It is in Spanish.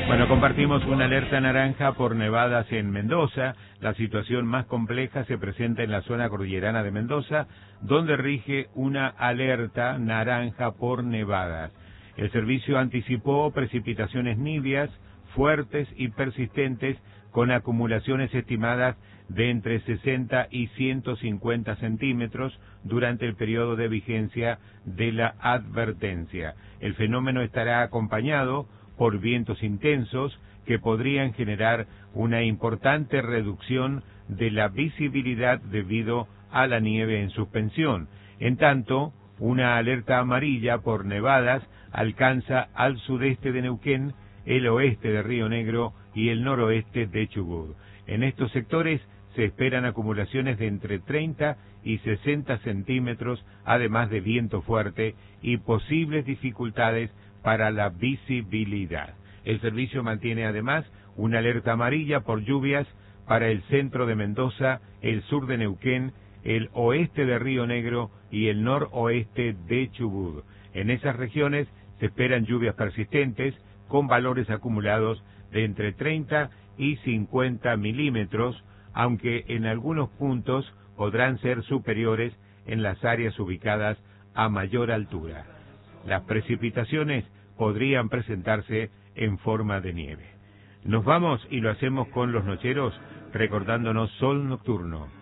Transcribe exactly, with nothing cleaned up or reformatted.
Bueno, compartimos una alerta naranja por nevadas en Mendoza. La situación más compleja se presenta en la zona cordillerana de Mendoza, donde rige una alerta naranja por nevadas. El servicio anticipó precipitaciones nidias, fuertes y persistentes, con acumulaciones estimadas de entre sesenta y ciento cincuenta centímetros durante el periodo de vigencia de la advertencia. El fenómeno estará acompañado por vientos intensos que podrían generar una importante reducción de la visibilidad debido a la nieve en suspensión. En tanto, una alerta amarilla por nevadas alcanza al sudeste de Neuquén, el oeste de Río Negro y el noroeste de Chubut. En estos sectores se esperan acumulaciones de entre treinta y sesenta centímetros, además de viento fuerte y posibles dificultades para la visibilidad. El servicio mantiene además una alerta amarilla por lluvias para el centro de Mendoza, el sur de Neuquén, el oeste de Río Negro y el noroeste de Chubut. En esas regiones se esperan lluvias persistentes con valores acumulados de entre treinta y cincuenta milímetros, aunque en algunos puntos podrán ser superiores en las áreas ubicadas a mayor altura. Las precipitaciones podrían presentarse en forma de nieve. Nos vamos y lo hacemos con los nocheros recordándonos Sol Nocturno.